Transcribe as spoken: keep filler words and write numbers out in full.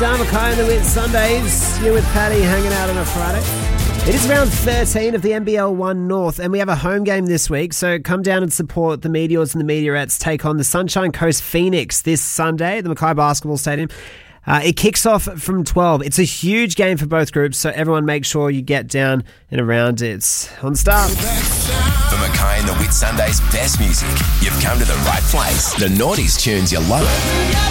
Star Mackay and the Wit Sundays. You're with Paddy hanging out on a Friday. It is round thirteen of the N B L one North, and we have a home game this week, so come down and support the Meteors and the Meteorettes take on the Sunshine Coast Phoenix this Sunday at the Mackay Basketball Stadium. Uh, it kicks off from twelve. It's a huge game for both groups, so everyone make sure you get down and around it. On Star. For Mackay and the Wit Sundays' best music, you've come to the right place. The Naughties tunes you love.